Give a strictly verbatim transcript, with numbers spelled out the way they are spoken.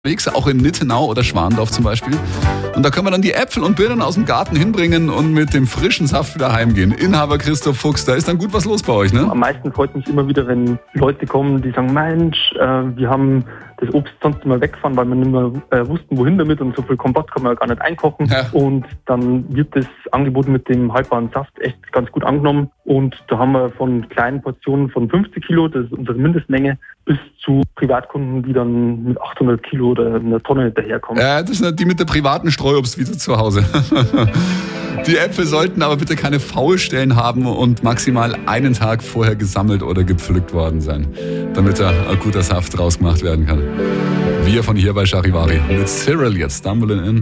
unterwegs, auch in Nittenau oder Schwandorf zum Beispiel. Und da können wir dann die Äpfel und Birnen aus dem Garten hinbringen und mit dem frischen Saft wieder heimgehen. Inhaber Christoph Fuchs, da ist dann gut was los bei euch, ne? Am meisten freut mich immer wieder, wenn Leute kommen, die sagen, Mensch, äh, wir haben das Obst sonst immer wegfahren, weil wir nicht mehr äh, wussten, wohin damit, und so viel Kompott kann man ja gar nicht einkochen. Ja. Und dann wird das Angebot mit dem haltbaren Saft echt ganz gut angenommen. Und da haben wir von kleinen Portionen von fünfzig Kilo, das ist unsere Mindestmenge, bis zu Privatkunden, die dann mit achthundert Kilo oder einer Tonne daherkommen. Ja, das sind die mit der privaten Streuobstwiese zu Hause. Die Äpfel sollten aber bitte keine Faulstellen haben und maximal einen Tag vorher gesammelt oder gepflückt worden sein, damit da ein guter Saft draus gemacht werden kann. Wir von hier bei Charivari mit Cyril jetzt, Stumbling In.